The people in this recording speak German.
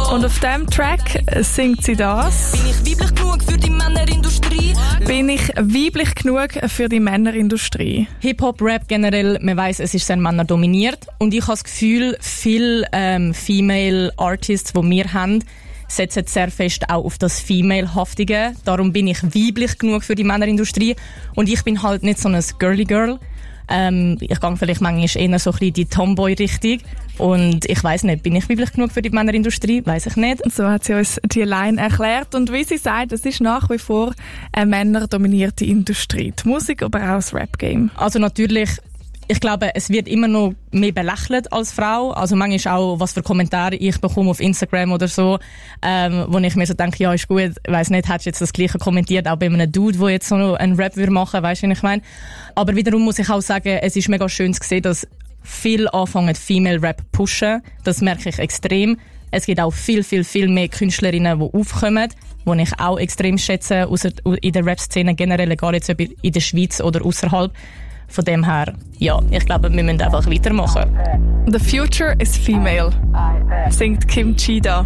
Und auf diesem Track singt sie das. Bin ich weiblich genug für die Männerindustrie? Bin ich weiblich genug für die Männerindustrie? Hip-Hop, Rap generell, man weiss, es ist sehr männerdominiert. Und ich habe das Gefühl, viele Female Artists, die wir haben, setzen sehr fest auch auf das Female-Haftige. Darum bin ich weiblich genug für die Männerindustrie. Und ich bin halt nicht so ein Girly Girl. Ich gehe vielleicht manchmal eher so ein bisschen die Tomboy-Richtung. Und ich weiss nicht, bin ich weiblich genug für die Männerindustrie? Weiss ich nicht. So hat sie uns die Line erklärt. Und wie sie sagt, es ist nach wie vor eine männerdominierte Industrie. Die Musik, aber auch das Rap-Game. Also natürlich, ich glaube, es wird immer noch mehr belächelt als Frau. Also manchmal auch, was für Kommentare ich bekomme auf Instagram oder so, wo ich mir so denke, ja, ist gut, weiss nicht, hättest du jetzt das Gleiche kommentiert, auch bei einem Dude, der jetzt so einen Rap machen würde, weisst du, was ich meine? Aber wiederum muss ich auch sagen, es ist mega schön zu sehen, dass viele anfangen, Female Rap pushen. Das merke ich extrem. Es gibt auch viel mehr Künstlerinnen, die aufkommen, die ich auch extrem schätze, in der Rap-Szene generell, egal jetzt ob in der Schweiz oder außerhalb. Von dem her, ja, ich glaube, wir müssen einfach weitermachen. The future is female, singt Kim Chida.